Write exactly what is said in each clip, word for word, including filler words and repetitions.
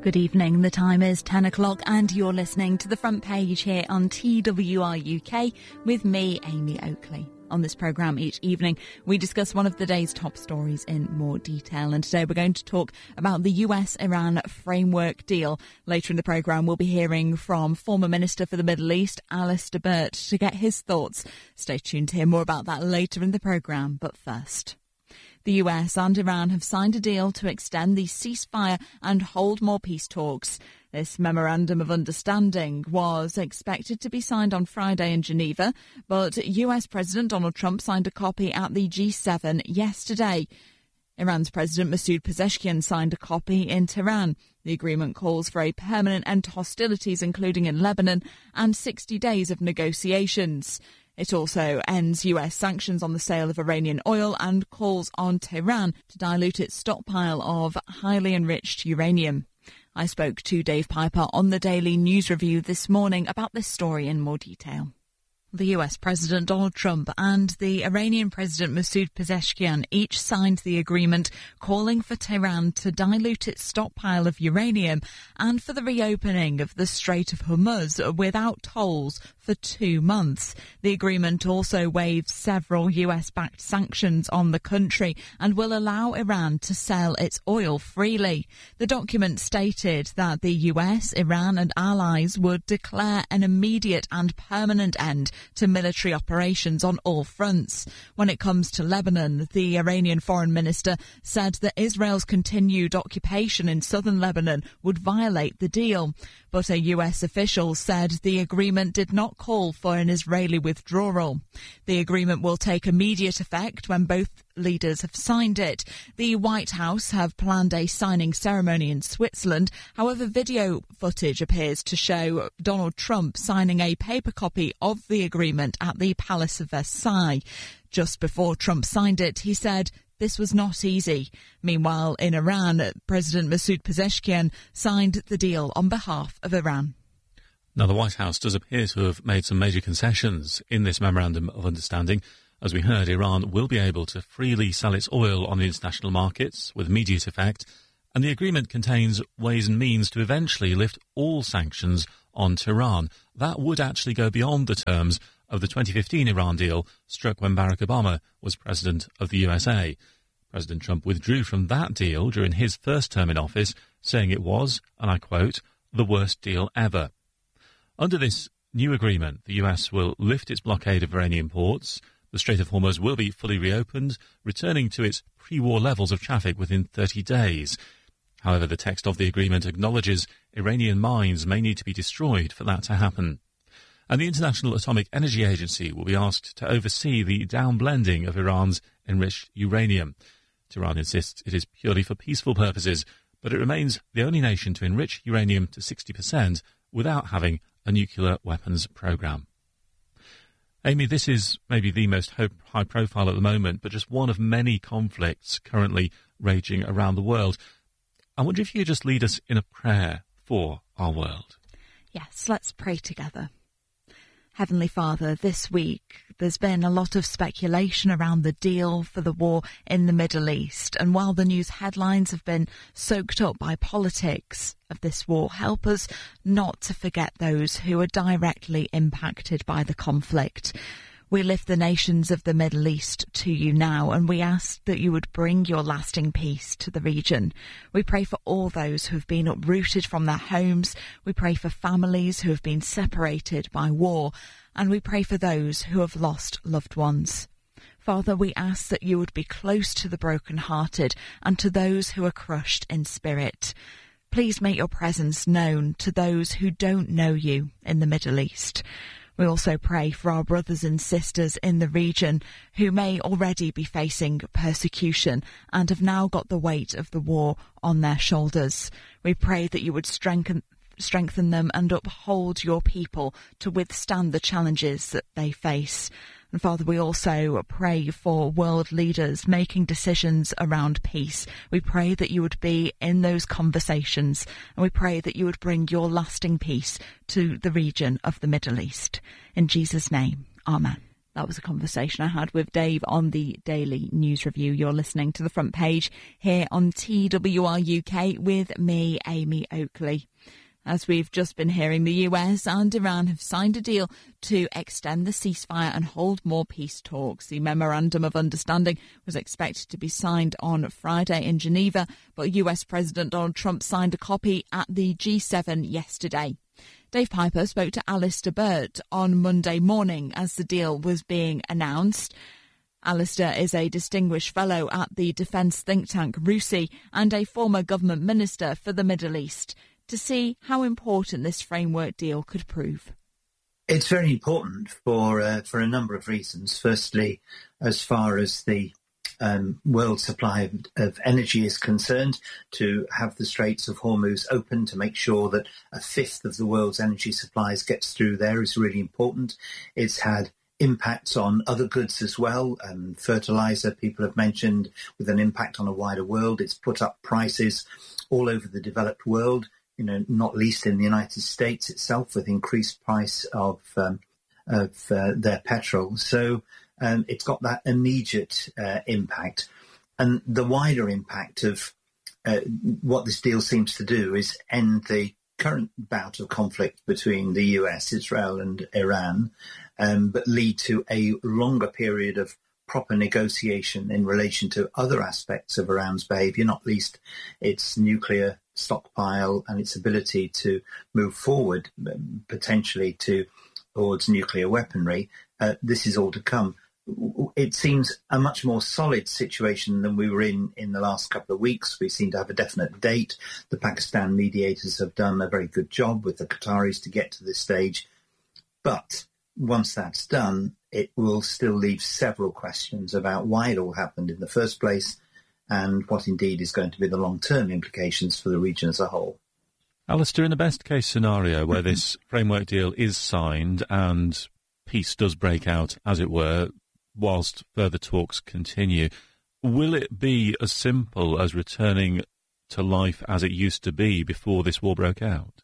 Good evening. The time is ten o'clock and you're listening to The Front Page here on T W R U K with me, Amy Oakley. On this programme each evening, we discuss one of the day's top stories in more detail. And today we're going to talk about the U S Iran framework deal. Later in the programme, we'll be hearing from former Minister for the Middle East, Alistair Burt, to get his thoughts. Stay tuned to hear more about that later in the programme. But first, the U S and Iran have signed a deal to extend the ceasefire and hold more peace talks. This memorandum of understanding was expected to be signed on Friday in Geneva, but U S President Donald Trump signed a copy at the G seven yesterday. Iran's President Masoud Pezeshkian signed a copy in Tehran. The agreement calls for a permanent end to hostilities, including in Lebanon, and sixty days of negotiations. It also ends U S sanctions on the sale of Iranian oil and calls on Tehran to dilute its stockpile of highly enriched uranium. I spoke to Dave Piper on the Daily News Review this morning about this story in more detail. The U S President Donald Trump and the Iranian President Masoud Pezeshkian each signed the agreement calling for Tehran to dilute its stockpile of uranium and for the reopening of the Strait of Hormuz without tolls for two months. The agreement also waives several U S-backed sanctions on the country and will allow Iran to sell its oil freely. The document stated that the U S, Iran and allies would declare an immediate and permanent end to military operations on all fronts. When it comes to Lebanon, the Iranian foreign minister said that Israel's continued occupation in southern Lebanon would violate the deal. But a U S official said the agreement did not call for an Israeli withdrawal. The agreement will take immediate effect when both leaders have signed it. The White House have planned a signing ceremony in Switzerland. However, video footage appears to show Donald Trump signing a paper copy of the agreement at the Palace of Versailles. Just before Trump signed it, he said this was not easy. Meanwhile, in Iran, President Masoud Pezeshkian signed the deal on behalf of Iran. Now, the White House does appear to have made some major concessions in this memorandum of understanding. As we heard, Iran will be able to freely sell its oil on the international markets with immediate effect, and the agreement contains ways and means to eventually lift all sanctions on Tehran. That would actually go beyond the terms of the twenty fifteen Iran deal struck when Barack Obama was president of the U S A. President Trump withdrew from that deal during his first term in office, saying it was, and I quote, the worst deal ever. Under this new agreement, the U S will lift its blockade of Iranian ports. The Strait of Hormuz will be fully reopened, returning to its pre-war levels of traffic within thirty days. However, the text of the agreement acknowledges Iranian mines may need to be destroyed for that to happen. And the International Atomic Energy Agency will be asked to oversee the downblending of Iran's enriched uranium. Tehran insists it is purely for peaceful purposes, but it remains the only nation to enrich uranium to sixty percent without having a nuclear weapons program. Amy, this is maybe the most high profile at the moment, but just one of many conflicts currently raging around the world. I wonder if you could just lead us in a prayer for our world. Yes, let's pray together. Heavenly Father, this week there's been a lot of speculation around the deal for the war in the Middle East. And while the news headlines have been soaked up by politics of this war, help us not to forget those who are directly impacted by the conflict. We lift the nations of the Middle East to you now, and we ask that you would bring your lasting peace to the region. We pray for all those who have been uprooted from their homes. We pray for families who have been separated by war, and we pray for those who have lost loved ones. Father, we ask that you would be close to the brokenhearted and to those who are crushed in spirit. Please make your presence known to those who don't know you in the Middle East. We also pray for our brothers and sisters in the region who may already be facing persecution and have now got the weight of the war on their shoulders. We pray that you would strengthen strengthen them and uphold your people to withstand the challenges that they face. And Father, we also pray for world leaders making decisions around peace. We pray that you would be in those conversations, and we pray that you would bring your lasting peace to the region of the Middle East. In Jesus' name, amen. That was a conversation I had with Dave on the Daily News Review. You're listening to The Front Page here on T W R U K with me, Amy Oakley. As we've just been hearing, the U S and Iran have signed a deal to extend the ceasefire and hold more peace talks. The Memorandum of Understanding was expected to be signed on Friday in Geneva, but U S President Donald Trump signed a copy at the G seven yesterday. Dave Piper spoke to Alistair Burt on Monday morning as the deal was being announced. Alistair is a distinguished fellow at the defence think tank RUSI and a former government minister for the Middle East, to see how important this framework deal could prove. It's very important for uh, for a number of reasons. Firstly, as far as the um, world supply of, of energy is concerned, to have the Straits of Hormuz open to make sure that a fifth of the world's energy supplies gets through there is really important. It's had impacts on other goods as well. Um, fertilizer, people have mentioned, with an impact on a wider world. It's put up prices all over the developed world, you know, not least in the United States itself, with increased price of um, of uh, their petrol. So um, it's got that immediate uh, impact. And the wider impact of uh, what this deal seems to do is end the current bout of conflict between the U S, Israel and Iran, um, but lead to a longer period of proper negotiation in relation to other aspects of Iran's behaviour, not least its nuclear stockpile and its ability to move forward potentially to towards nuclear weaponry. Uh, this is all to come. It seems a much more solid situation than we were in in the last couple of weeks. We seem to have a definite date. The Pakistan mediators have done a very good job with the Qataris to get to this stage. But once that's done, it will still leave several questions about why it all happened in the first place and what indeed is going to be the long-term implications for the region as a whole. Alistair, in the best-case scenario where this framework deal is signed and peace does break out, as it were, whilst further talks continue, will it be as simple as returning to life as it used to be before this war broke out?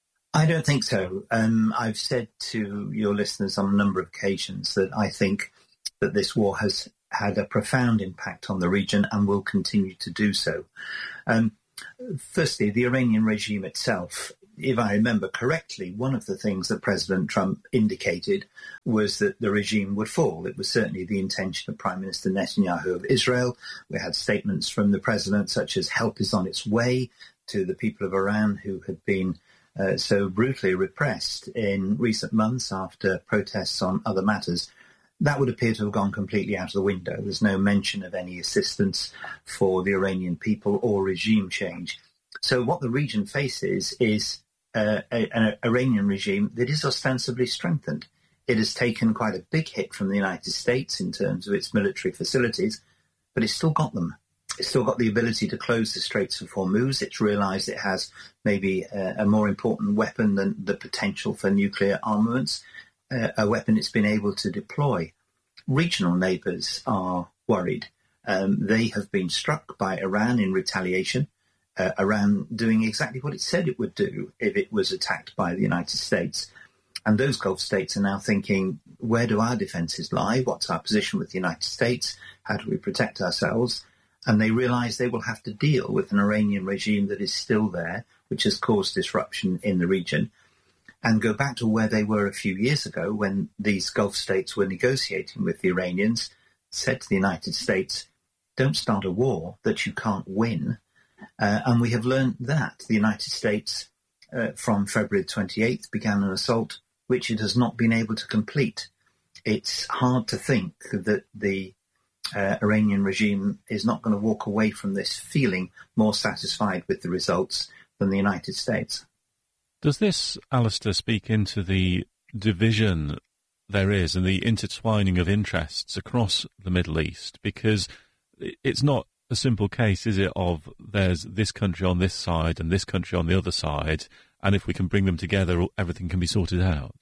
I don't think so. Um, I've said to your listeners on a number of occasions that I think that this war has had a profound impact on the region and will continue to do so. Um, firstly, the Iranian regime itself, if I remember correctly, one of the things that President Trump indicated was that the regime would fall. It was certainly the intention of Prime Minister Netanyahu of Israel. We had statements from the president such as help is on its way to the people of Iran who had been uh, so brutally repressed in recent months after protests on other matters. That would appear to have gone completely out of the window. There's no mention of any assistance for the Iranian people or regime change. So what the region faces is uh, a, an Iranian regime that is ostensibly strengthened. It has taken quite a big hit from the United States in terms of its military facilities, but it's still got them. It's still got the ability to close the Straits of Hormuz. It's realised it has maybe a, a more important weapon than the potential for nuclear armaments, uh, a weapon it's been able to deploy. Regional neighbours are worried. Um, they have been struck by Iran in retaliation. Uh, Iran doing exactly what it said it would do if it was attacked by the United States. And those Gulf states are now thinking, where do our defences lie? What's our position with the United States? How do we protect ourselves? And they realise they will have to deal with an Iranian regime that is still there, which has caused disruption in the region, and go back to where they were a few years ago when these Gulf states were negotiating with the Iranians, said to the United States, don't start a war that you can't win. Uh, and we have learned that the United States, uh, from February twenty-eighth, began an assault which it has not been able to complete. It's hard to think that the uh, Iranian regime is not going to walk away from this feeling more satisfied with the results than the United States. Does this, Alistair, speak into the division there is and the intertwining of interests across the Middle East? Because it's not a simple case, is it, of there's this country on this side and this country on the other side, and if we can bring them together, everything can be sorted out?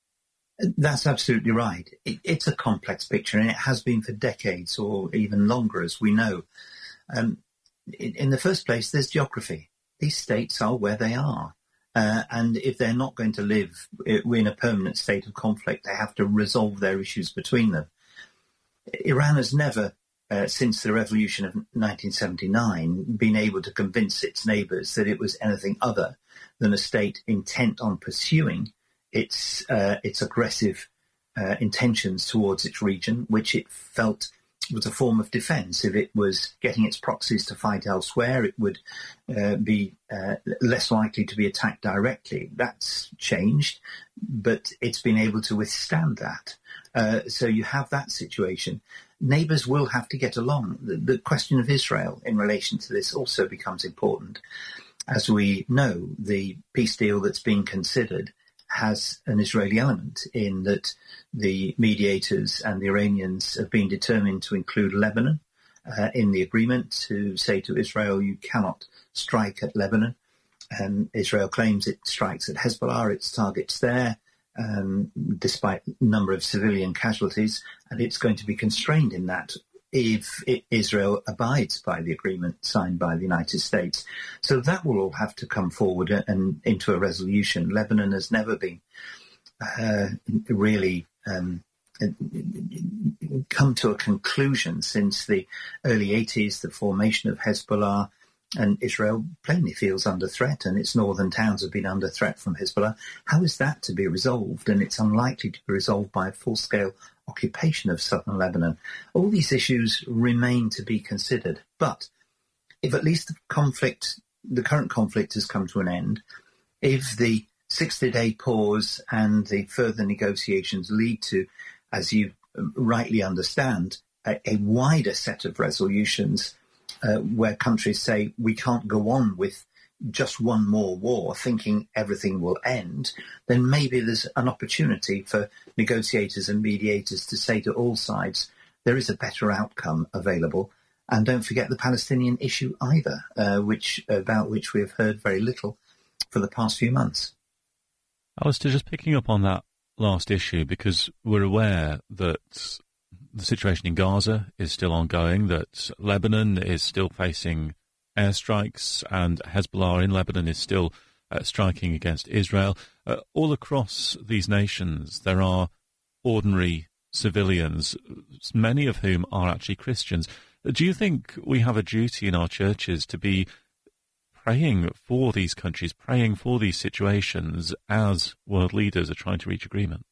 That's absolutely right. It, it's a complex picture, and it has been for decades or even longer, as we know. Um, in, in the first place, there's geography. These states are where they are. Uh, and if they're not going to live in a permanent state of conflict, they have to resolve their issues between them. Iran has never, uh, since the revolution of nineteen seventy-nine, been able to convince its neighbours that it was anything other than a state intent on pursuing its uh, its aggressive uh, intentions towards its region, which it felt was a form of defence. If it was getting its proxies to fight elsewhere, it would uh, be uh, less likely to be attacked directly. That's changed, but it's been able to withstand that. Uh, so you have that situation. Neighbours will have to get along. The, the question of Israel in relation to this also becomes important. As we know, the peace deal that's being considered has an Israeli element in that the mediators and the Iranians have been determined to include Lebanon uh, in the agreement, to say to Israel, you cannot strike at Lebanon. Um, Israel claims it strikes at Hezbollah, its targets there, um, despite a number of civilian casualties, and it's going to be constrained in that if it, Israel abides by the agreement signed by the United States. So that will all have to come forward and into a resolution. Lebanon has never been uh, really um, come to a conclusion since the early eighties, the formation of Hezbollah, and Israel plainly feels under threat, and its northern towns have been under threat from Hezbollah. How is that to be resolved? And it's unlikely to be resolved by a full-scale occupation of southern Lebanon. All these issues remain to be considered. But if at least the conflict, the current conflict has come to an end, if the sixty-day pause and the further negotiations lead to, as you rightly understand, a, a wider set of resolutions uh, where countries say we can't go on with just one more war thinking everything will end, then maybe there's an opportunity for negotiators and mediators to say to all sides, there is a better outcome available. And don't forget the Palestinian issue either, uh, which about which we have heard very little for the past few months. Alistair, just picking up on that last issue, because we're aware that the situation in Gaza is still ongoing, that Lebanon is still facing airstrikes, and Hezbollah in Lebanon is still uh, striking against Israel. Uh, all across these nations, there are ordinary civilians, many of whom are actually Christians. Do you think we have a duty in our churches to be praying for these countries, praying for these situations as world leaders are trying to reach agreements?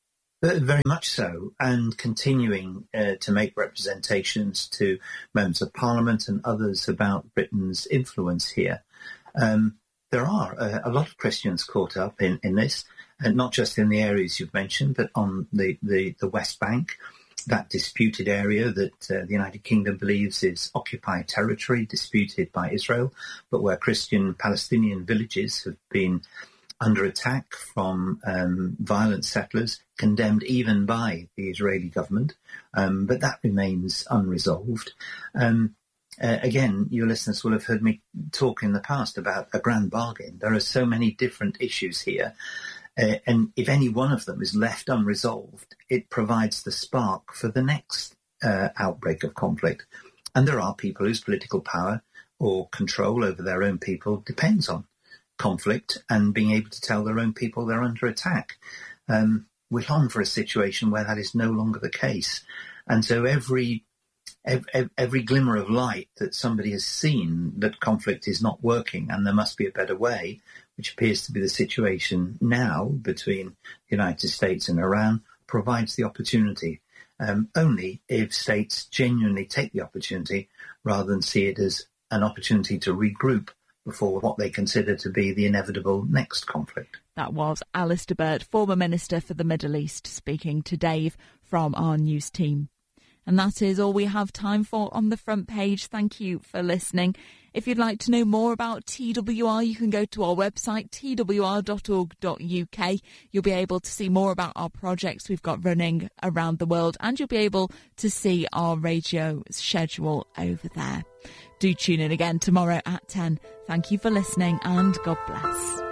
Very much so, and continuing uh, to make representations to members of Parliament and others about Britain's influence here. Um, there are a, a lot of Christians caught up in, in this, and not just in the areas you've mentioned, but on the, the, the West Bank, that disputed area that uh, the United Kingdom believes is occupied territory, disputed by Israel, but where Christian Palestinian villages have been under attack from um, violent settlers, condemned even by the Israeli government, um, but that remains unresolved. Um, uh, again, your listeners will have heard me talk in the past about a grand bargain. There are so many different issues here, uh, and if any one of them is left unresolved, it provides the spark for the next uh, outbreak of conflict. And there are people whose political power or control over their own people depends on conflict and being able to tell their own people they're under attack. Um, we long for a situation where that is no longer the case. And so every, every every glimmer of light that somebody has seen that conflict is not working and there must be a better way, which appears to be the situation now between the United States and Iran, provides the opportunity. Um, only if states genuinely take the opportunity rather than see it as an opportunity to regroup before what they consider to be the inevitable next conflict. That was Alistair Burt, former Minister for the Middle East, speaking to Dave from our news team. And that is all we have time for on the front page. Thank you for listening. If you'd like to know more about T W R, you can go to our website, t w r dot org dot u k. You'll be able to see more about our projects we've got running around the world, and you'll be able to see our radio schedule over there. Do tune in again tomorrow at ten. Thank you for listening, and God bless.